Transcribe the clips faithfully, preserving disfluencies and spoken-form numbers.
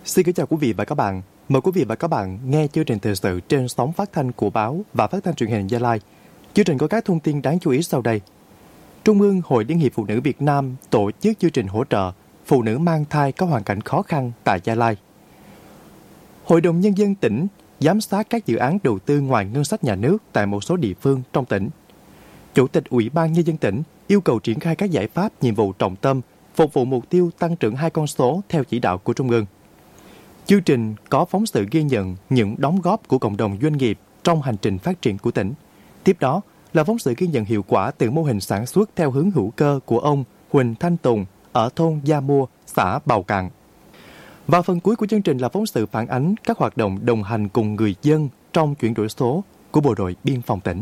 Xin kính chào quý vị và các bạn. Mời quý vị và các bạn nghe chương trình thời sự trên sóng phát thanh của báo và phát thanh truyền hình Gia Lai. Chương trình có các thông tin đáng chú ý sau đây. Trung ương Hội Liên hiệp Phụ nữ Việt Nam tổ chức chương trình hỗ trợ phụ nữ mang thai có hoàn cảnh khó khăn tại Gia Lai. Hội đồng Nhân dân tỉnh giám sát các dự án đầu tư ngoài ngân sách nhà nước tại một số địa phương trong tỉnh. Chủ tịch Ủy ban Nhân dân tỉnh yêu cầu triển khai các giải pháp nhiệm vụ trọng tâm phục vụ mục tiêu tăng trưởng hai con số theo chỉ đạo của Trung ương. Chương trình có phóng sự ghi nhận những đóng góp của cộng đồng doanh nghiệp trong hành trình phát triển của tỉnh. Tiếp đó là phóng sự ghi nhận hiệu quả từ mô hình sản xuất theo hướng hữu cơ của ông Huỳnh Thanh Tùng ở thôn Gia Mua, xã Bào Cạn. Và phần cuối của chương trình là phóng sự phản ánh các hoạt động đồng hành cùng người dân trong chuyển đổi số của Bộ đội Biên phòng tỉnh.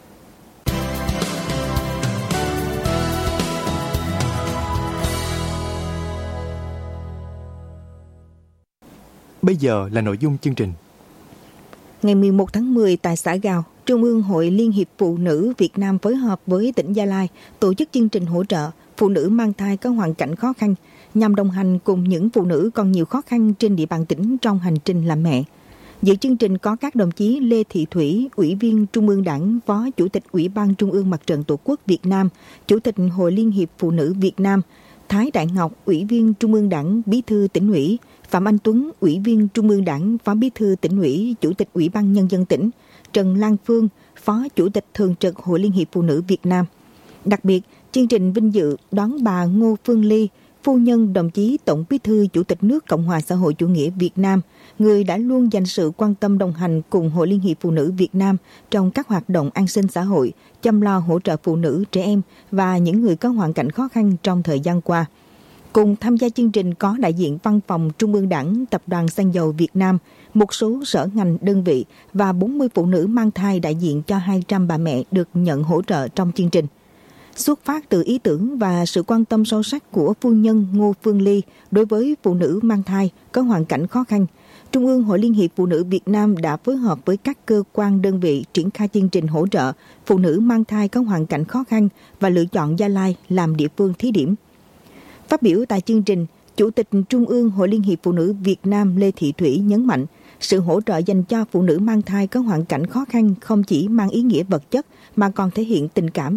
Bây giờ là nội dung chương trình. Ngày mười một tháng mười tại xã Gào, Trung ương Hội Liên hiệp Phụ nữ Việt Nam phối hợp với tỉnh Gia Lai tổ chức chương trình hỗ trợ phụ nữ mang thai có hoàn cảnh khó khăn nhằm đồng hành cùng những phụ nữ còn nhiều khó khăn trên địa bàn tỉnh trong hành trình làm mẹ. Dự chương trình có các đồng chí Lê Thị Thủy, Ủy viên Trung ương Đảng, Phó Chủ tịch Ủy ban Trung ương Mặt trận Tổ quốc Việt Nam, Chủ tịch Hội Liên hiệp Phụ nữ Việt Nam, Thái Đại Ngọc, Ủy viên Trung ương Đảng, Bí thư Tỉnh ủy, Phạm Anh Tuấn, Ủy viên Trung ương Đảng, Phó Bí thư Tỉnh ủy, Chủ tịch Ủy ban Nhân dân tỉnh, Trần Lan Phương, Phó Chủ tịch Thường trực Hội Liên hiệp Phụ nữ Việt Nam. Đặc biệt, chương trình vinh dự đón bà Ngô Phương Ly, phu nhân đồng chí Tổng Bí thư Chủ tịch nước Cộng hòa xã hội chủ nghĩa Việt Nam, người đã luôn dành sự quan tâm đồng hành cùng Hội Liên hiệp Phụ nữ Việt Nam trong các hoạt động an sinh xã hội, chăm lo hỗ trợ phụ nữ, trẻ em và những người có hoàn cảnh khó khăn trong thời gian qua. Cùng tham gia chương trình có đại diện Văn phòng Trung ương Đảng, Tập đoàn Xăng dầu Việt Nam, một số sở ngành đơn vị và bốn mươi phụ nữ mang thai đại diện cho hai trăm bà mẹ được nhận hỗ trợ trong chương trình. Xuất phát từ ý tưởng và sự quan tâm sâu sắc của phu nhân Ngô Phương Ly đối với phụ nữ mang thai có hoàn cảnh khó khăn, Trung ương Hội Liên hiệp Phụ nữ Việt Nam đã phối hợp với các cơ quan đơn vị triển khai chương trình hỗ trợ phụ nữ mang thai có hoàn cảnh khó khăn và lựa chọn Gia Lai làm địa phương thí điểm. Phát biểu tại chương trình, Chủ tịch Trung ương Hội Liên hiệp Phụ nữ Việt Nam Lê Thị Thủy nhấn mạnh, sự hỗ trợ dành cho phụ nữ mang thai có hoàn cảnh khó khăn không chỉ mang ý nghĩa vật chất mà còn thể hiện tình cảm